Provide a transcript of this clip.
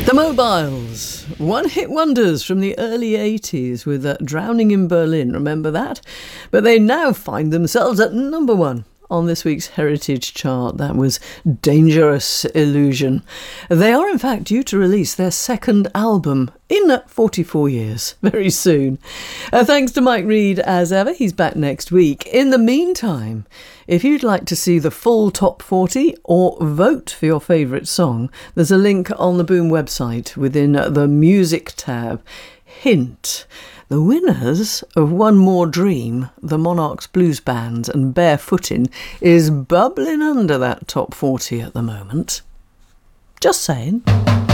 The Mobiles, one-hit wonders from the early 80s with Drowning in Berlin, remember that? But they now find themselves at number one on this week's Heritage chart. That was Dangerous Illusion. They are in fact due to release their second album in 44 years, very soon. Thanks to Mike Reid as ever, he's back next week. In the meantime, if you'd like to see the full top 40 or vote for your favourite song, there's a link on the Boom website within the Music tab. Hint: the winners of One More Dream, the Monarchs Blues Band and Barefootin' is bubbling under that top 40 at the moment. Just saying.